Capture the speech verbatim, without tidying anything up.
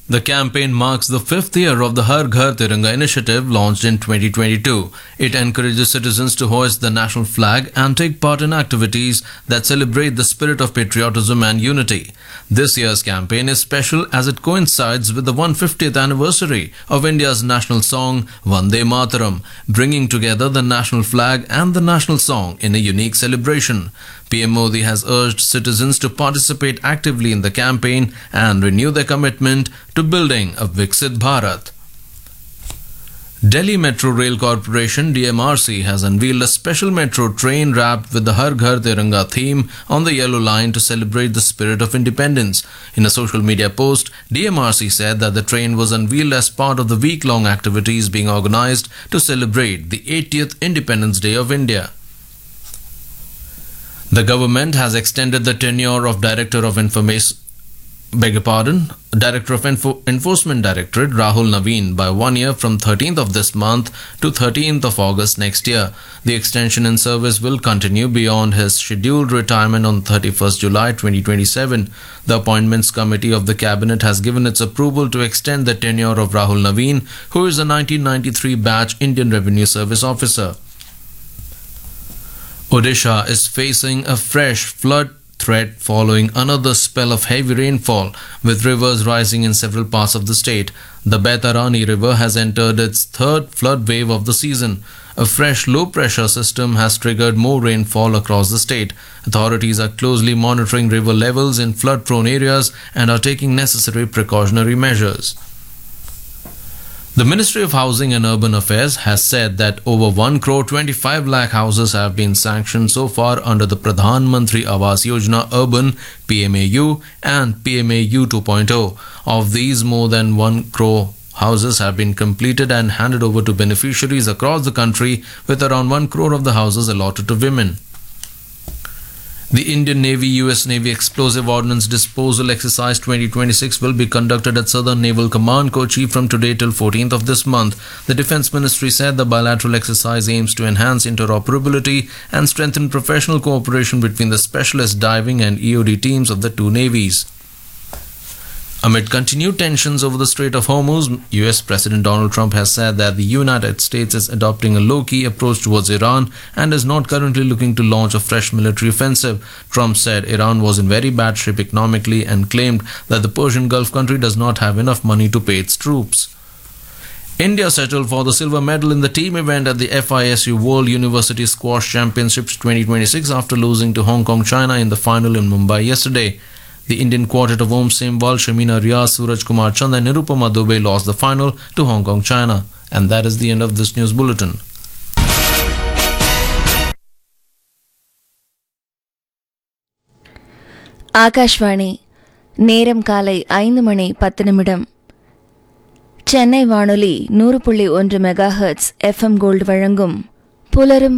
The campaign marks the fifth year of the Har Ghar Tiranga initiative launched in twenty twenty-two. It encourages citizens to hoist the national flag and take part in activities that celebrate the spirit of patriotism and unity. This year's campaign is special as it coincides with the one hundred fiftieth anniversary of India's national song Vande Mataram, bringing together the national flag and the national song in a unique celebration. P M Modi has urged citizens to participate actively in the campaign and renew their commitment to building a Viksit Bharat. Delhi Metro Rail Corporation D M R C has unveiled a special metro train wrapped with the Har Ghar Tiranga theme on the yellow line to celebrate the spirit of independence. In a social media post, D M R C said that the train was unveiled as part of the week-long activities being organized to celebrate the eightieth Independence Day of India. The government has extended the tenure of Director of Information, beg your pardon, Director of Info- Enforcement Directorate Rahul Naveen by one year from thirteenth of this month to thirteenth of August next year. The extension in service will continue beyond his scheduled retirement on thirty-first July twenty twenty-seven. The Appointments Committee of the Cabinet has given its approval to extend the tenure of Rahul Naveen, who is a nineteen ninety-three batch Indian Revenue Service officer. Odisha is facing a fresh flood threat following another spell of heavy rainfall, with rivers rising in several parts of the state. The Baitarani River has entered its third flood wave of the season. A fresh low-pressure system has triggered more rainfall across the state. Authorities are closely monitoring river levels in flood-prone areas and are taking necessary precautionary measures. The Ministry of Housing and Urban Affairs has said that over one crore twenty-five lakh houses have been sanctioned so far under the Pradhan Mantri Awas Yojana Urban P M A U and P M A U two point oh. Of these, more than one crore houses have been completed and handed over to beneficiaries across the country, with around one crore of the houses allotted to women. The Indian Navy U S Navy Explosive Ordnance Disposal Exercise twenty twenty-six will be conducted at Southern Naval Command, Kochi from today till fourteenth of this month. The Defence Ministry said the bilateral exercise aims to enhance interoperability and strengthen professional cooperation between the specialist diving and E O D teams of the two navies. Amid continued tensions over the Strait of Hormuz, U S President Donald Trump has said that the United States is adopting a low-key approach towards Iran and is not currently looking to launch a fresh military offensive. Trump said Iran was in very bad shape economically and claimed that the Persian Gulf country does not have enough money to pay its troops. India settled for the silver medal in the team event at the F I S U World University Squash Championships twenty twenty-six after losing to Hong Kong, China in the final in Mumbai yesterday. The Indian quartet of Om Semwal, Shamina Riaz, Suraj Kumar Chand and Nirupama Dubey lost the final to Hong Kong, China. And that is the end of this news bulletin. Akashvani நேரம் காலை ஐந்து மணி பத்து நிமிடம். சென்னை வானொலி நூறு புள்ளி ஒன்று mega hertz FM gold வழங்கும் புலரும்